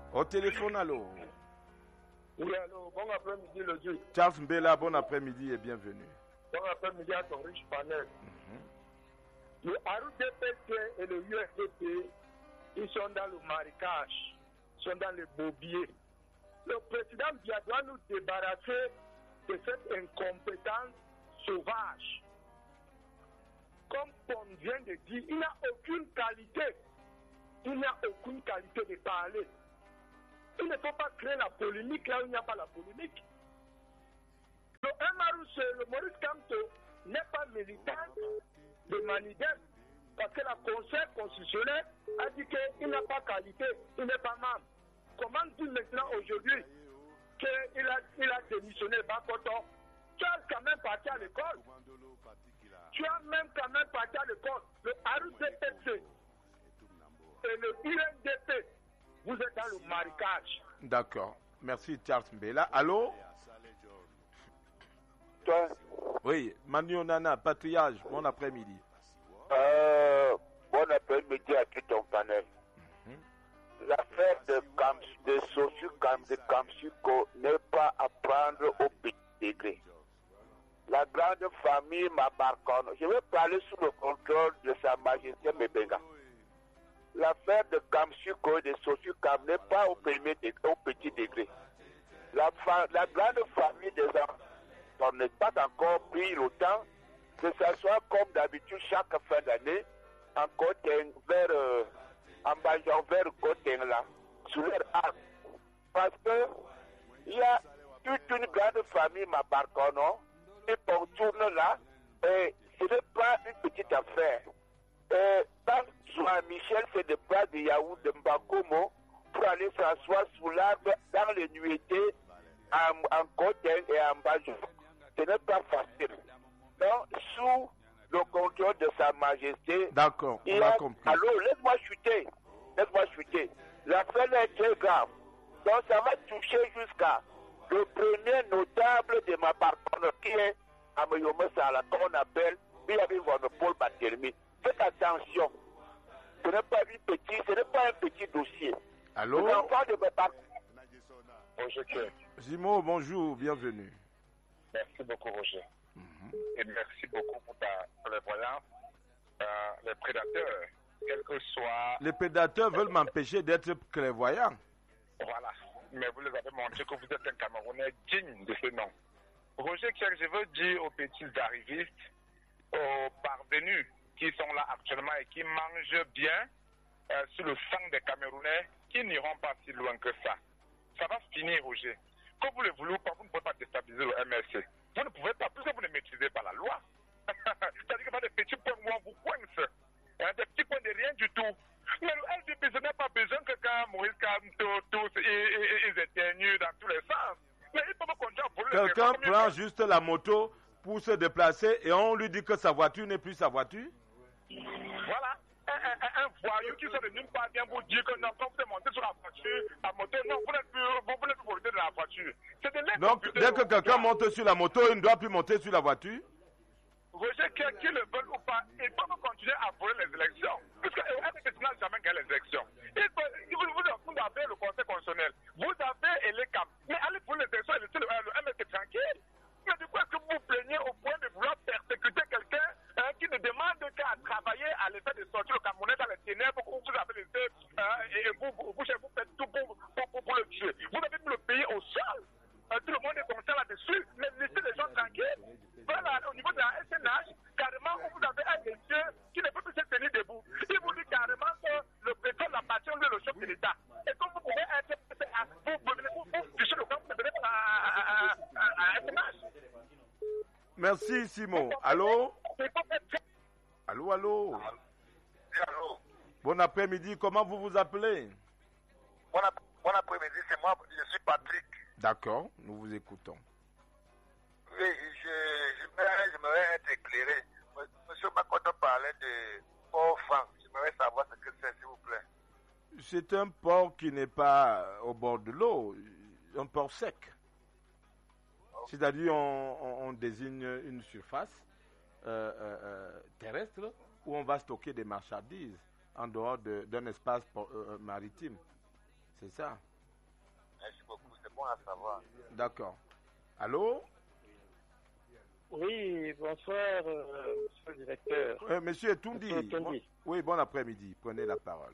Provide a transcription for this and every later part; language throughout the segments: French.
Au téléphone, allô. Oui, allô, bon après-midi, le Dieu. Charles Mbela, bon après-midi et bienvenue. Bon après-midi à ton riche panel. Le ARUDPT et le USDP, ils sont dans le marécage, ils sont dans le bourbier. Le président Biya doit nous débarrasser de cette incompétence sauvage. Comme on vient de dire, il n'a aucune qualité. Il n'a aucune qualité de parler. Il ne faut pas créer la polémique là où il n'y a pas la polémique. Le MRUC, le Maurice Kamto, n'est pas militant de Manidem parce que le Conseil constitutionnel a dit qu'il n'a pas qualité, il n'est pas membre. Comment dire maintenant aujourd'hui qu'il a démissionné Bakoto? Tu as quand même parti à l'école. Tu as même quand même parti à l'école. Le ARUDPC et le UNDP, vous êtes dans le marécage. D'accord. Merci Charles Mbela. Allô? Toi? Oui, Manu Nana, Patriage, bon après-midi. Bon après-midi à tout ton panel. L'affaire de Kamsuko n'est pas à prendre au petit degré. La grande famille Mabarkon, je vais parler sous le contrôle de Sa Majesté Mebenga. L'affaire de Kamsuko et de Sosukam n'est pas au petit degré. La grande famille des enfants n'est pas encore pris le temps que ce soit comme d'habitude chaque fin d'année en Côte vers Côte là, sous leur arbre. Parce que il y a toute une grande famille Mabarkono et on tourne là et ce n'est pas une petite affaire. Quand Michel se déplace de Yaoundé de Mbakomo pour aller s'asseoir sous l'arbre dans les nuitées en Côte et en Bajo, ce n'est pas facile. Donc, sous le contrôle de Sa Majesté. D'accord, on a compris. Alors, laisse-moi chuter. L'affaire est très grave. Donc, ça va toucher jusqu'à le premier notable de ma partenaire qui est Amayome Sala, qu'on appelle Biabi Paul Batermi. Faites attention. Ce n'est pas un petit dossier. Allô? L'enfant de ma partenaire. Roger. Zimo, bonjour, bienvenue. Merci beaucoup, Roger. Et merci beaucoup pour ta prévoyance. Les prédateurs, quel que soit... Les prédateurs veulent m'empêcher d'être clairvoyant. Voilà. Mais vous les avez montré que vous êtes un Camerounais digne de ce nom. Roger, je veux dire aux petits arrivistes, aux parvenus qui sont là actuellement et qui mangent bien sur le sang des Camerounais, qui n'iront pas si loin que ça. Ça va finir, Roger. Comme vous le voulez pas, vous ne pouvez pas déstabiliser le MRC. Vous ne pouvez pas, puisque vous ne maîtrisez pas la loi. C'est-à-dire que pas des petits points où on vous coince. Des petits points de rien du tout. Mais le LDP, ce n'est pas besoin que quand Maurice Kamto, tous, ils éteignent dans tous les sens. Mais il peut continuer à voler. Quelqu'un prend juste la moto pour se déplacer et on lui dit que sa voiture n'est plus sa voiture. Voilà. Un voyou qui sort de nulle part vient vous dire que non, quand vous êtes monté sur la voiture, la moto, non, vous n'êtes plus volé de la voiture. Donc, dès que quelqu'un monte sur la moto, il ne doit plus monter sur la voiture. Roger, qui le veulent ou pas, ils peuvent continuer à voler les élections. Puisque le n'a jamais gagné les élections. Vous avez le Conseil constitutionnel, vous avez ELECAM, mais allez pour les élections et laissez le MSC tranquille. Mais du coup, est-ce que vous vous plaignez au point de vouloir persécuter quelqu'un qui ne demande qu'à travailler à l'effet de sortir le Camerounais dans les ténèbres que vous avez laissé et vous faites tout pour le tuer. Vous avez mis le pays au sol. Tout le monde est conscient là-dessus, mais laissez les gens tranquilles. Voilà, au niveau de la SNH, carrément, vous avez un monsieur qui ne peut plus se tenir debout. Il vous dit carrément que le pétrole appartient lui, le chef de l'État. Et comme vous pouvez être, vous fichez le camp, vous venez à SNH. Merci, Simon. Allô? Allô? Allô? Bon après-midi, comment vous vous appelez? Bon après-midi, c'est moi, je suis Patrick. D'accord, nous vous écoutons. Oui, j'aimerais être éclairé. Monsieur Makoto parlait de port franc. J'aimerais savoir ce que c'est, s'il vous plaît. C'est un port qui n'est pas au bord de l'eau, un port sec. C'est-à-dire on désigne une surface terrestre où on va stocker des marchandises en dehors d'un espace maritime. C'est ça. Merci beaucoup, c'est bon à savoir. D'accord. Allô? Oui, bonsoir, monsieur le directeur. Monsieur Etundi. Monsieur Etundi. Oui, bon après-midi. Prenez la parole.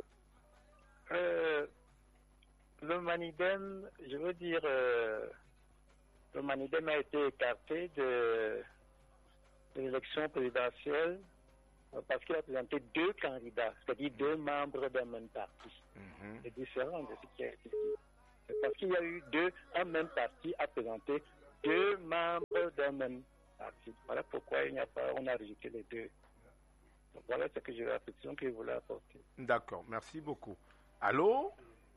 Le Manidem, je veux dire, le Manidem a été écarté de l'élection présidentielle parce qu'il a présenté 2 candidats, c'est-à-dire 2 membres d'un même parti. C'est différent de ce qui a été dit. C'est parce qu'il y a eu un même parti a présenté 2 membres d'un même parti. Voilà pourquoi on a rejeté les 2. Donc voilà ce que j'ai la question que je voulais apporter. D'accord, merci beaucoup. Allô?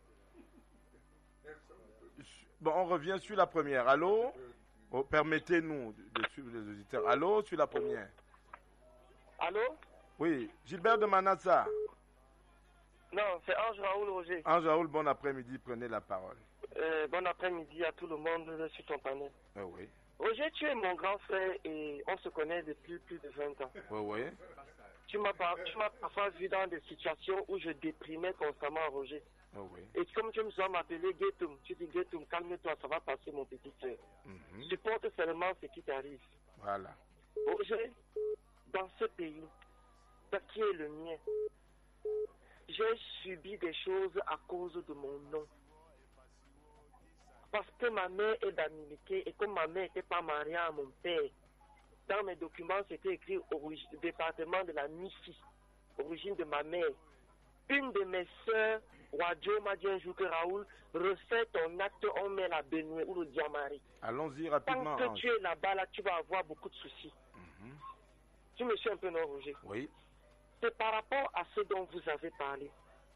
Bon, on revient sur la première. Allô? Oh, permettez-nous de suivre les auditeurs. Allô, sur la première. Allô? Oui, Gilbert de Manassa. Non, c'est Ange Raoul Roger. Ange Raoul, bon après-midi, prenez la parole. Bon après-midi à tout le monde sur ton panel. Oui. Roger, tu es mon grand frère et on se connaît depuis plus de 20 ans. Oui. Tu m'as parfois vu dans des situations où je déprimais constamment, Roger. Oui. Et comme tu me dois m'appeler Guétoum, tu dis Guétoum, calme-toi, ça va passer mon petit frère. Supporte seulement ce qui t'arrive. Voilà. Roger, dans ce pays, qui est le mien, j'ai subi des choses à cause de mon nom. Parce que ma mère est d'Amérique et comme ma mère n'était pas mariée à mon père, dans mes documents, c'était écrit département de la Nissi, origine de ma mère. Une de mes sœurs, Wadjo, m'a dit un jour que Raoul, refais ton acte, on met la Benoué ou le Diamari. Allons-y rapidement. Tant que tu es là-bas, là, tu vas avoir beaucoup de soucis. Tu me suis un peu non, Roger? Oui. C'est par rapport à ce dont vous avez parlé.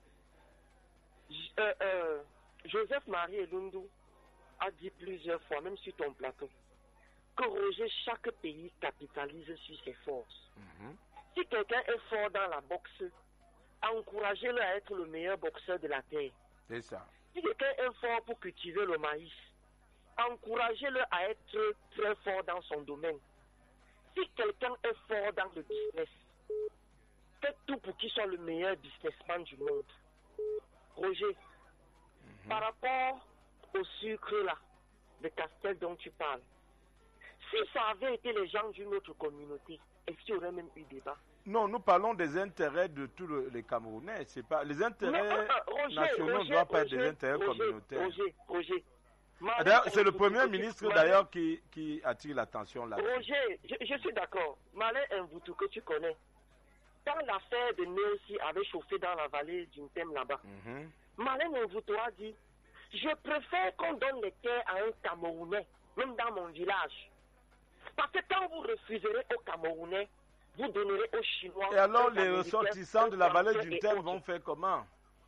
Joseph-Marie Elundu a dit plusieurs fois, même sur ton plateau, que Roger, chaque pays capitalise sur ses forces. Si quelqu'un est fort dans la boxe, encouragez-le à être le meilleur boxeur de la terre. C'est ça. Si quelqu'un est fort pour cultiver le maïs, encouragez-le à être très fort dans son domaine. Si quelqu'un est fort dans le business, faites tout pour qu'il soit le meilleur businessman du monde. Roger, par rapport au sucre là, de Castel dont tu parles, si ça avait été les gens d'une autre communauté, est-ce qu'il y aurait même eu débat? Non, nous parlons des intérêts de tous les Camerounais. C'est pas les intérêts nationaux ne doivent pas être des intérêts communautaires. Roger. D'ailleurs, c'est le Premier ministre d'ailleurs qui attire l'attention là. Roger, je suis d'accord. Malin Mboutou que tu connais, quand l'affaire de Néossi avait chauffé dans la vallée d'une thème là-bas, Malin Mboutou a dit, je préfère qu'on donne les terres à un Camerounais, même dans mon village. Parce que quand vous refuserez aux Camerounais, vous donnerez aux Chinois. Et alors les ressortissants de la vallée d'une terre vont faire comment?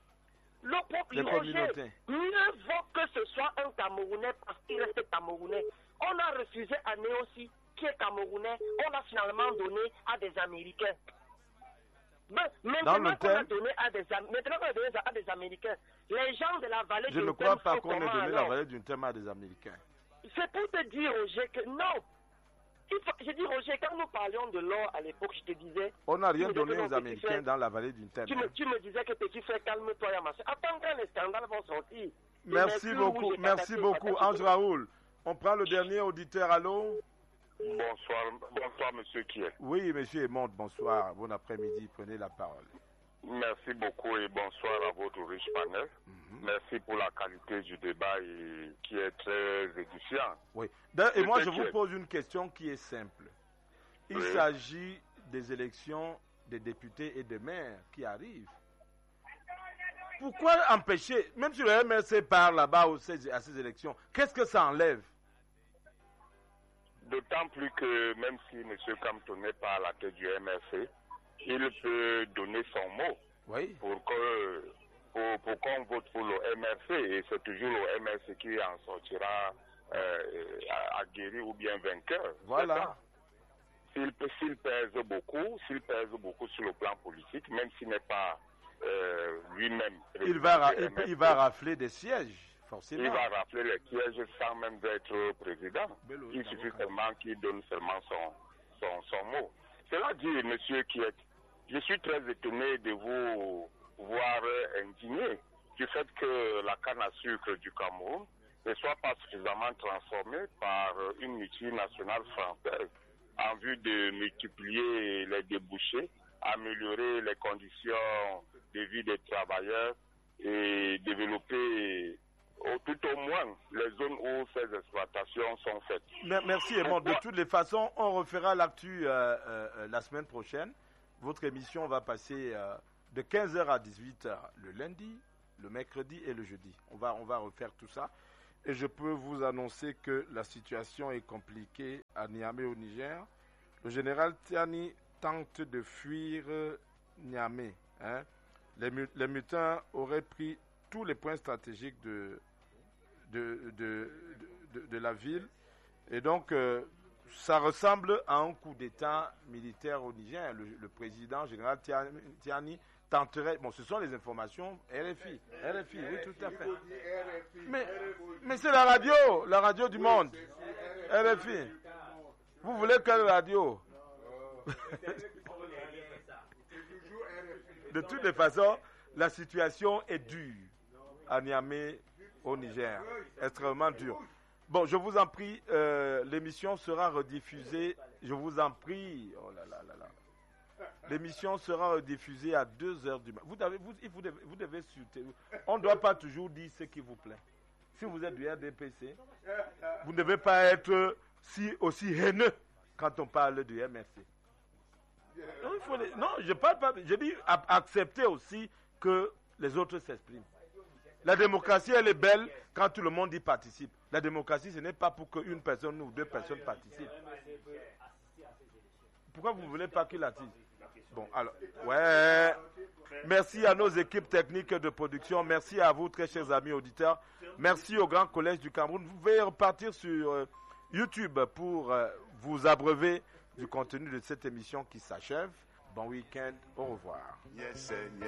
Les communautés. Mieux vaut que ce soit un Camerounais parce qu'il reste Camerounais. On a refusé à Néossi, qui est Camerounais, on a finalement donné à des Américains. Maintenant qu'on a donné à des Américains, les gens de la vallée d'une terre. Je ne crois pas qu'on ait donné la vallée d'une terre à des Américains. C'est pour te dire, Roger, que non. Je dis, Roger, quand nous parlions de l'or à l'époque, je te disais... On n'a rien donné aux Américains dans la vallée d'une terre. Tu me disais que petit frère, calme-toi, Yamassé. Attends quand les scandales vont sortir. Merci beaucoup, Ange Raoul. On prend le dernier auditeur, allô? Bonsoir, monsieur Kiel. Oui, monsieur Emond, bonsoir. Bon après-midi, prenez la parole. Merci beaucoup et bonsoir à votre riche panel. Merci pour la qualité du débat qui est très édifiant. Oui. Et moi, je vous pose une question qui est simple. Il s'agit des élections des députés et des maires qui arrivent. Pourquoi empêcher, même si le MRC part là-bas à ces élections, qu'est-ce que ça enlève? D'autant plus que même si M. Kamto n'est pas à la tête du MRC, il peut donner son mot pour qu'on vote pour le MRC et c'est toujours le MRC qui en sortira aguerri ou bien vainqueur. Voilà. S'il pèse beaucoup sur le plan politique, même s'il n'est pas lui-même... Il va rafler des sièges. Forcément. Il va rafler les sièges sans même être président. Il suffit seulement qu'il donne seulement son mot. Cela dit, monsieur Kiet, je suis très étonné de vous voir indigné du fait que la canne à sucre du Cameroun ne soit pas suffisamment transformée par une multinationale française en vue de multiplier les débouchés, améliorer les conditions de vie des travailleurs et développer tout au moins les zones où ces exploitations sont faites. Merci Edmond. De toutes les façons, on refera l'actu la semaine prochaine. Votre émission va passer de 15h à 18h le lundi, le mercredi et le jeudi. On va refaire tout ça. Et je peux vous annoncer que la situation est compliquée à Niamey au Niger. Le général Tiani tente de fuir Niamey. Les mutins auraient pris tous les points stratégiques de la ville. Et donc, ça ressemble à un coup d'État militaire au Niger. Le président général Tiani tenterait... Bon, ce sont les informations RFI, oui, tout à fait. Mais c'est la radio du monde. RFI. Vous voulez quelle radio? De toutes les façons, la situation est dure à Niamey, au Niger. Extrêmement dure. Bon, je vous en prie, l'émission sera rediffusée. Je vous en prie. Oh là là là là. L'émission sera rediffusée à 2h du matin. Vous devez suivre. On ne doit pas toujours dire ce qui vous plaît. Si vous êtes du RDPC, vous ne devez pas être aussi haineux quand on parle du MRC. Non, je parle pas. Je dis accepter aussi que les autres s'expriment. La démocratie, elle est belle quand tout le monde y participe. La démocratie, ce n'est pas pour qu'une personne ou deux personnes participent. Pourquoi vous ne voulez pas qu'il attise? Bon, alors, ouais. Merci à nos équipes techniques de production. Merci à vous, très chers amis auditeurs. Merci au Grand Collège du Cameroun. Vous pouvez repartir sur YouTube pour vous abreuver du contenu de cette émission qui s'achève. Bon week-end. Au revoir.